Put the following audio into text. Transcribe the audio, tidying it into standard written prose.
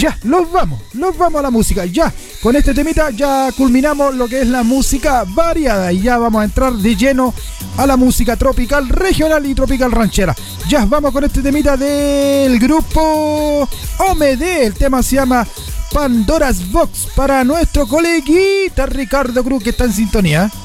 Ya, los vamos a la música. Ya, con este temita ya culminamos lo que es la música variada y ya vamos a entrar de lleno a la música tropical, regional y tropical ranchera. Ya, vamos con este temita del grupo OMD. El tema se llama Pandora's Box para nuestro coleguita Ricardo Cruz, que está en sintonía.